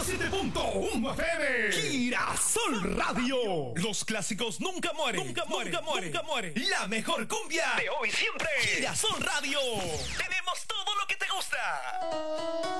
107.1 FM. Girasol Radio. Los clásicos nunca mueren. Nunca mueren. Nunca mueren. Nunca mueren. La mejor cumbia de hoy siempre. Girasol Radio. Tenemos todo lo que te gusta.